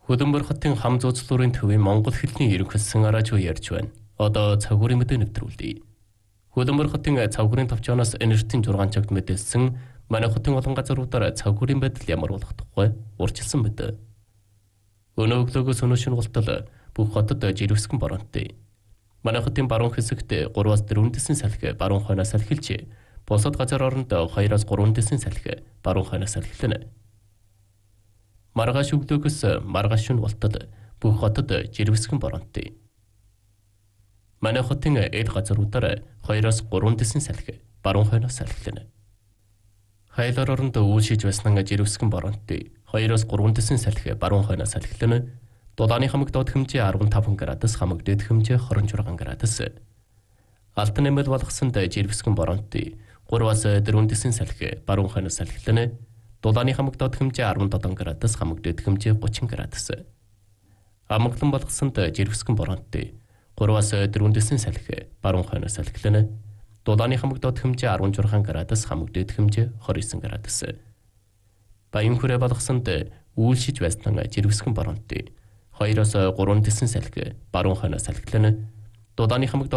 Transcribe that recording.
Хөдөнбөр хотын хам зууцлуурын төвийн Монгол хэлний ерөнхийлсөн араажуу ярьж байна. Одоо цагуурын мэдээ нэвтрүүлье. Хөдөнбөр хотын цагуурын товчооноос энертийн 6 цагт мэдээлсэн манай хотын олон газруудаар цагуурын байдал ямар болох тухай урьдчилсан мэдээ. Өнөө өглөөгөөс өнөө шөнө болтол бүх хотод жирэмсгэн боронтой. Манай хотын баруун хэсэгт 3-4 дэсийн салхи баруун хойноос салхилж, бусад газар оронд 2-3 дэсийн салхи баруун хойноос салхилна. Маргааш өглөөгөөс маргааш шөнө болтол бүх хотод жирэмсгэн боронтой. Манай хотын эд газруудаар 2-3 дэсийн салхи баруун хойноос салхилна. Хайлаар оронд үүшиж байсан жирэмсгэн боронтой 2-3 дэсийн салхи баруун хойноос салхилна. Дулааны хамаг доод хэмжээ 15 градус, хамаг дээд хэмжээ 26 градус. Алтан нэмэл болгосонд жирэмсгэн боронтой 3-4 дэсийн салхи баруун хойноос салхилна. Дулааны хамаг доод хэмжээ 17 градус, хамаг дээд хэмжээ 30 градус. Амгалан болгосонд жирэмсгэн боронтой 3-4 дэсийн салхи баруун хойноос салхилна. Дулааны хамаг доод хэмжээ 16 градус, хамаг дээд хэмжээ 29 градус. Баян хүрээ болгосонд үйлшиж байсан жирэмсгэн боронтой 2-3 дэсийн салхи баруун хойноос салхилна. Дулааны хамаг